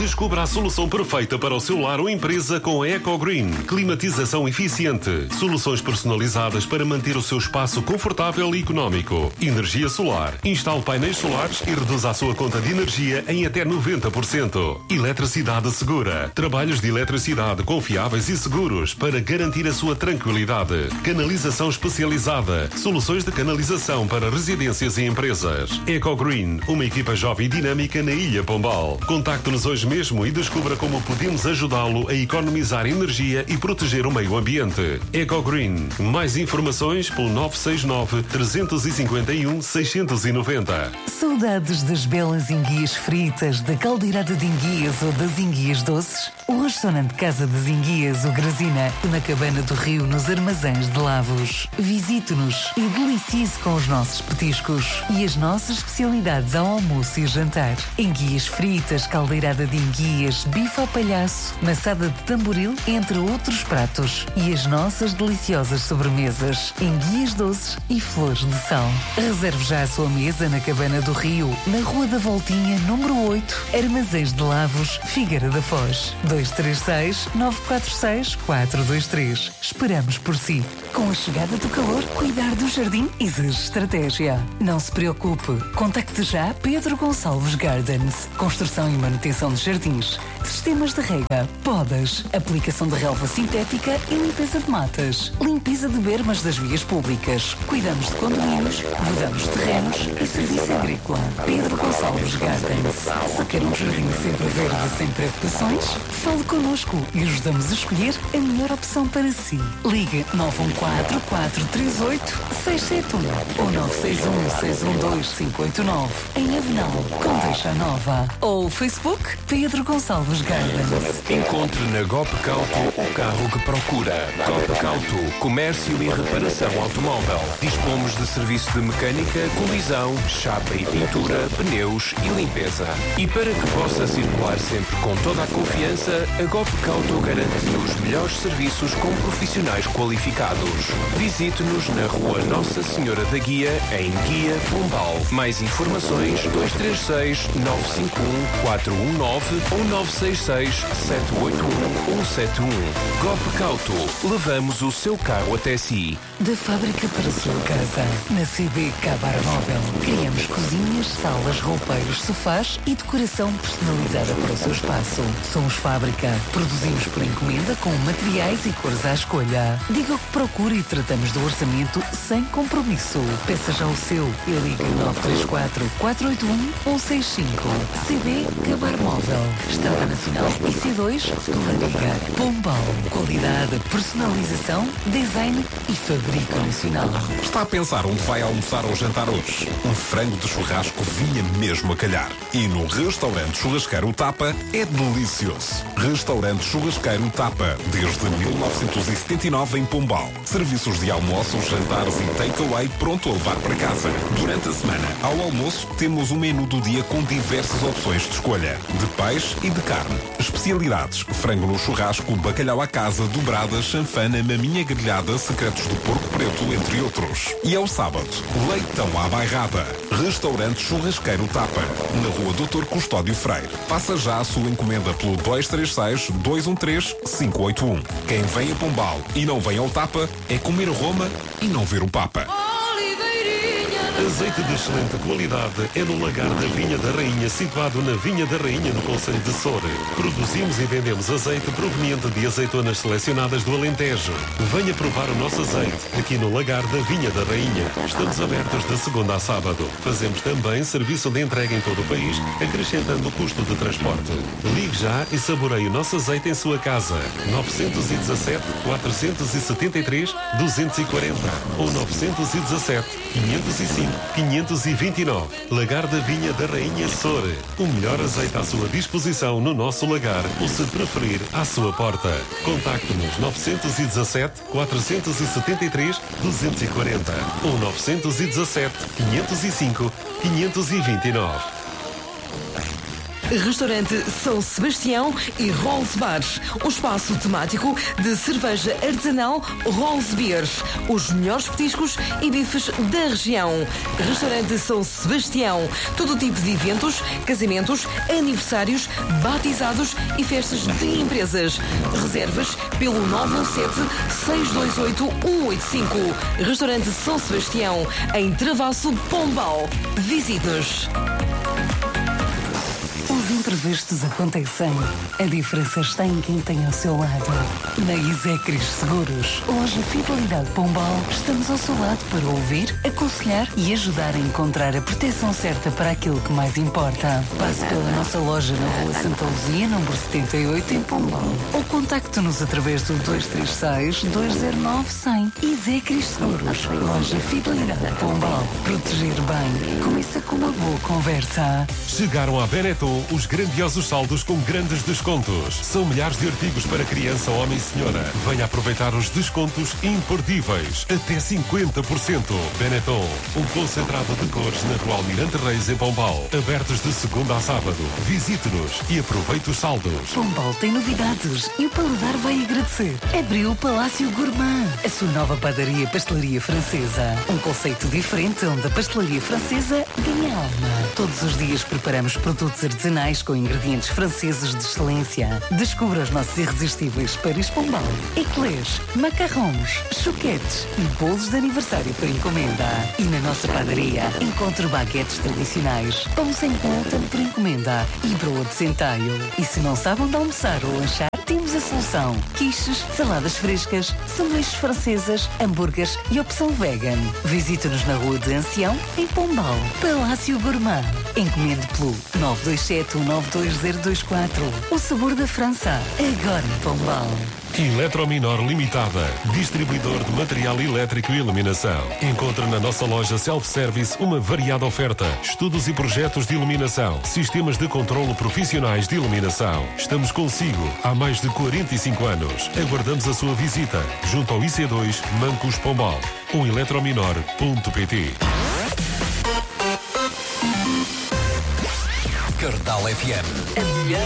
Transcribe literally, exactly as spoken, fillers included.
Descubra a solução perfeita para o seu lar ou empresa com a EcoGreen. Climatização eficiente. Soluções personalizadas para manter o seu espaço confortável e económico. Energia solar. Instale painéis solares e reduza a sua conta de energia em até noventa por cento. Eletricidade segura. Trabalhos de eletricidade confiáveis e seguros para garantir a sua tranquilidade. Canalização especializada. Soluções de canalização para residências e empresas. EcoGreen, uma equipa jovem e dinâmica na Ilha Pombal. Contacte-nos hoje mesmo e descubra como podemos ajudá-lo a economizar energia e proteger o meio ambiente. EcoGreen. Mais informações pelo nove seis nove, três cinco um, seis nove zero. Saudades das belas enguias fritas, da caldeirada de enguias ou das enguias doces? O restaurante Casa das Enguias, o Grazina, na Cabana do Rio, nos Armazéns de Lavos. Visite-nos e delicie-se com os nossos petiscos e as nossas especialidades ao almoço e jantar. Enguias fritas, caldeirada de enguias, bife ao palhaço, maçada de tamboril, entre outros pratos. E as nossas deliciosas sobremesas, enguias doces e flores de sal. Reserve já a sua mesa na Cabana do Rio, na Rua da Voltinha, número oito, Armazéns de Lavos, Figueira da Foz. dois três seis, nove quatro seis, quatro dois três. Esperamos por si. Com a chegada do calor, cuidar do jardim exige estratégia. Não se preocupe. Contacte já Pedro Gonçalves Gardens. Construção e manutenção de jardins, sistemas de rega, podas, aplicação de relva sintética e limpeza de matas. Limpeza de bermas das vias públicas. Cuidamos de condomínios, mudamos de terrenos e serviço agrícola. Pedro Gonçalves Gardens. Se quer um jardim sempre verde, sem preocupações, fale connosco e ajudamos a escolher a melhor opção para si. Ligue nove um quatro, quatro três oito, seis sete um ou nove seis um, seis um dois, cinco oito nove em Avenal, Condeixa Nova. Ou Facebook Pedro Gonçalves Gardens. Encontre na Gopcauto o carro que procura. Gopcauto, comércio e reparação automóvel. Dispomos de serviço de mecânica, colisão, chapa e pintura, pneus e limpeza. E para que possa circular sempre com toda a confiança, a Gopcauto garante-lhe os melhores serviços com profissionais qualificados. Visite-nos na Rua Nossa Senhora da Guia, em Guia, Pombal. Mais informações dois três seis, nove cinco um, quatro um nove ou nove seis seis, sete oito um, um sete um. Gopcauto, levamos o seu carro até si. Da fábrica para a sua casa, na C B Cabar Móvel, criamos cozinhas, salas, roupeiros, sofás e decoração personalizada para o seu espaço. Somos fábrica. Produzimos por encomenda com materiais e cores à escolha. Diga o que procura e tratamos do orçamento sem compromisso. Peça já o seu e ligue nove três quatro, quatro oito um, um seis cinco. C B Cabar Móvel. Estrada Nacional I C dois, Lariga, Pombal. Qualidade, personalização, design e fabrico nacional. Está a pensar onde vai almoçar ou jantar hoje? Um frango de churrasco vinha mesmo a calhar. E no restaurante Churrasqueiro Tapa é delicioso. Restaurante Churrasqueiro Tapa, desde mil novecentos e setenta e nove em Pombal. Serviços de almoço, jantares e takeaway pronto a levar para casa. Durante a semana, ao almoço, temos um menu do dia com diversas opções de escolha. De peixe e de carne. Especialidades: frango no churrasco, bacalhau à casa, dobrada, chanfana, maminha grelhada, secretos do porco preto, entre outros. E ao sábado, leitão à bairrada. Restaurante Churrasqueiro Tapa, na Rua doutor Custódio Freire. Faça já a sua encomenda pelo dois três seis, dois um três, cinco oito um. Quem vem a Pombal e não vem ao Tapa é comer Roma e não ver o Papa. Azeite de excelente qualidade é no Lagar da Vinha da Rainha, situado na Vinha da Rainha, no concelho de Soure. Produzimos e vendemos azeite proveniente de azeitonas selecionadas do Alentejo. Venha provar o nosso azeite aqui no Lagar da Vinha da Rainha. Estamos abertos de segunda a sábado. Fazemos também serviço de entrega em todo o país, acrescentando o custo de transporte. Ligue já e saboreie o nosso azeite em sua casa. nove um sete, quatro sete três, dois quatro zero ou nove um sete, cinco zero cinco, quinhentos e vinte e nove. Lagar da Vinha da Rainha Soure. O melhor azeite à sua disposição no nosso lagar ou, se preferir, à sua porta. Contacte-nos nove um sete, quatro sete três, dois quatro zero ou nove um sete, cinco zero cinco, quinhentos e vinte e nove. Restaurante São Sebastião e Rolls Bars, um espaço temático de cerveja artesanal Rolls Beers, os melhores petiscos e bifes da região. Restaurante São Sebastião, todo tipo de eventos, casamentos, aniversários, batizados e festas de empresas. Reservas pelo nove um sete, seis dois oito, um oito cinco. Restaurante São Sebastião, em Travasso, Pombal. Visite-nos. Os imprevistos acontecem. A diferença está em quem tem ao seu lado. Na Isecris Seguros, hoje a Fidelidade Pombal, estamos ao seu lado para ouvir, aconselhar e ajudar a encontrar a proteção certa para aquilo que mais importa. Passe pela nossa loja na Rua Santa Luzia, número setenta e oito, em Pombal. Ou contacte-nos através do dois três seis, dois zero nove, cem. Isecris Seguros, loja Fidelidade Pombal. Proteger bem começa com uma boa conversa. Chegaram à Benetton os grandiosos saldos com grandes descontos. São milhares de artigos para criança, homem e senhora. Venha aproveitar os descontos imperdíveis. Até cinquenta por cento. Benetton, um concentrado de cores na Rua Almirante Reis, em Pombal. Abertos de segunda a sábado. Visite-nos e aproveite os saldos. Pombal tem novidades e o paladar vai agradecer. Abriu o Palácio Gourmand, a sua nova padaria e pastelaria francesa. Um conceito diferente onde a pastelaria francesa ganha alma. Todos os dias preparamos produtos artesanais com ingredientes franceses de excelência. Descubra os nossos irresistíveis Paris Pombal, eclairs, macarrons, choquetes e bolos de aniversário por encomenda. E na nossa padaria encontre baguetes tradicionais, pão sem glúten por encomenda e broa de centeio. E se não sabe onde almoçar ou lanchar, temos a solução. Quiches, saladas frescas, sanduíches francesas, hambúrgueres e opção vegan. Visite-nos na Rua de Ancião, em Pombal. Palácio Gourmand. Encomende pelo nove dois sete, um nove dois zero dois quatro. O sabor da França, agora em Pombal. Eletrominor Limitada, distribuidor de material elétrico e iluminação. Encontra na nossa loja self-service uma variada oferta, estudos e projetos de iluminação, sistemas de controlo profissionais de iluminação. Estamos consigo há mais de quarenta e cinco anos. Aguardamos a sua visita junto ao I C dois Mancos Pombal ou eletrominor ponto pt. Cardal F M.